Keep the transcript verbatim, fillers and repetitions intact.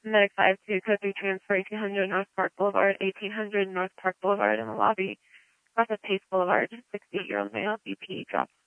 Medic five two, code three transfer, eighteen hundred North Park Boulevard, eighteen hundred North Park Boulevard in the lobby. Cross of Pace Boulevard, sixty-eight-year-old male, B P dropped.